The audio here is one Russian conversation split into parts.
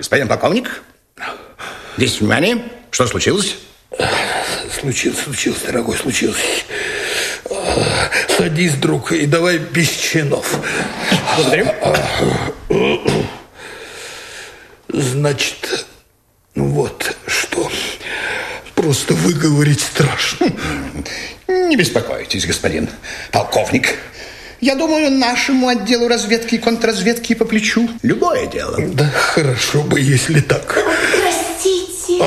Господин полковник, здесь внимание. Что случилось? Случилось, дорогой, случилось. Садись, друг, и давай без чинов. Благодарю. Значит, вот что. Просто выговорить страшно. Не беспокойтесь, господин полковник. Я думаю, нашему отделу разведки и контрразведки по плечу любое дело. Да хорошо бы, если так. Простите.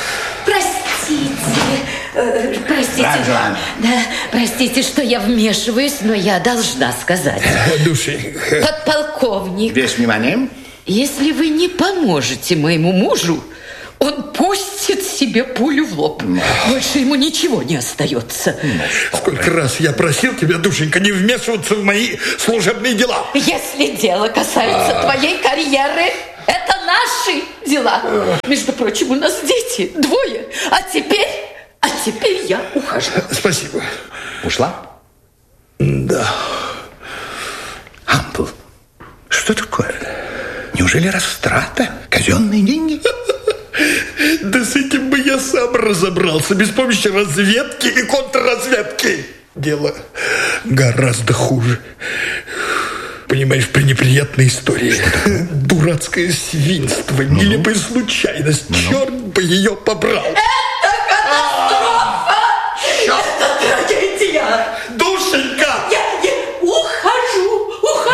Да, простите, что я вмешиваюсь, но я должна сказать. Душенька. Подполковник. Весь внимание. Если вы не поможете моему мужу, он пустит себе пулю в лоб. Больше ему ничего не остается. Сколько раз я просил тебя, душенька, не вмешиваться в мои служебные дела. Если дело касается твоей карьеры, это наши дела. Между прочим, у нас дети 2. А теперь я ухожу. Спасибо. Ушла? Да. Ампл, что такое? Неужели растрата? Казенные деньги? Да с этим бы я сам разобрался, без помощи разведки и контрразведки. Дело гораздо хуже. Понимаешь, пренеприятная история. Дурацкое свинство, нелепая случайность. Черт бы ее побрал. Это катастрофа! Это трагедия! Душенька! Я ухожу.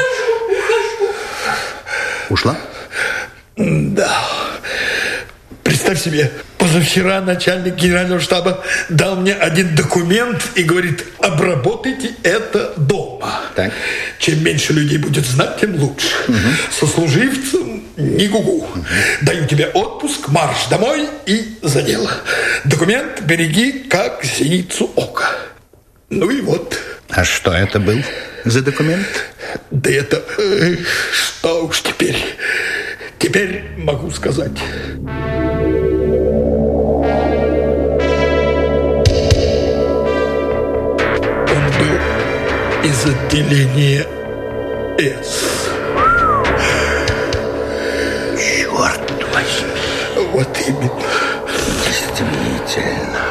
Ушла? Да. Представь себе, позавчера начальник генерального штаба дал мне один документ и говорит: обработайте это дома. Так. Чем меньше людей будет знать, тем лучше. Сослуживцам не гугу. Даю тебе отпуск, марш домой и за дело. Документ береги, как зеницу ока. Ну и вот. А что это был за документ? Да это... что уж теперь. Теперь могу сказать. Он был из отделения С. Черт возьми. Вот именно. Действительно.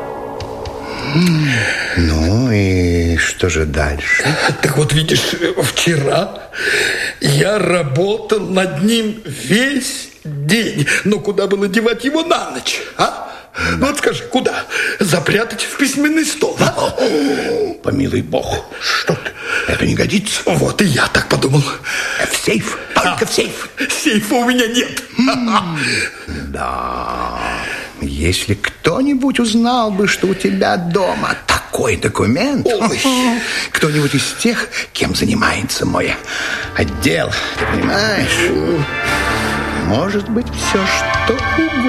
Ну и что же дальше? Так вот, видишь, вчера я работал над ним весь день. Но куда было девать его на ночь, а? Ну вот скажи, куда? Запрятать в письменный стол, а? Помилуй бог, что ты? Это не годится. Вот и я так подумал. В сейф, только в сейф. Сейфа у меня нет. Да. Если кто-нибудь узнал бы, что у тебя дома такой документ, кто-нибудь из тех, кем занимается мой отдел, ты понимаешь, может быть, все что угодно.